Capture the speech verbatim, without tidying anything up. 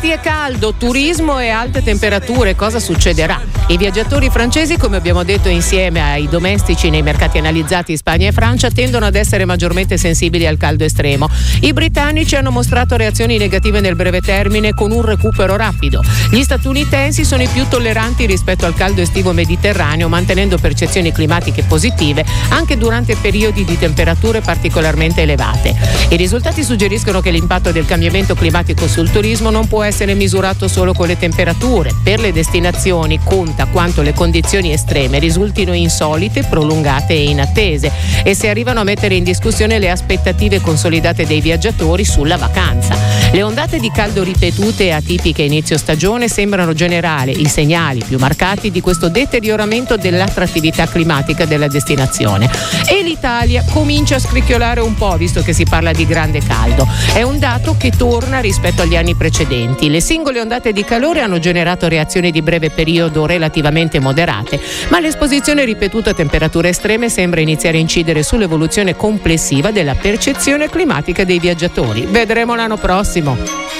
Venerdì è caldo, turismo e alte temperature. Cosa succederà? I viaggiatori francesi, come abbiamo detto, insieme ai domestici nei mercati analizzati Spagna e Francia, tendono ad essere maggiormente sensibili al caldo estremo. I britannici hanno mostrato reazioni negative nel breve termine con un recupero rapido. Gli statunitensi sono i più tolleranti rispetto al caldo estivo mediterraneo, mantenendo percezioni climatiche positive anche durante periodi di temperature particolarmente elevate. I risultati suggeriscono che l'impatto del cambiamento climatico sul turismo non può essere misurato solo con le temperature. Per le destinazioni conta quanto le condizioni estreme risultino insolite, prolungate e inattese, e se arrivano a mettere in discussione le aspettative consolidate dei viaggiatori sulla vacanza. Le ondate di caldo ripetute e atipiche a inizio stagione sembrano generare i segnali più marcati di questo deterioramento dell'attrattività climatica della destinazione. E l'Italia comincia a scricchiolare un po', visto che si parla di grande caldo. È un dato che torna rispetto agli anni precedenti. Le singole ondate di calore hanno generato reazioni di breve periodo relativamente moderate, ma l'esposizione ripetuta a temperature estreme sembra iniziare a incidere sull'evoluzione complessiva della percezione climatica dei viaggiatori. Vedremo l'anno prossimo.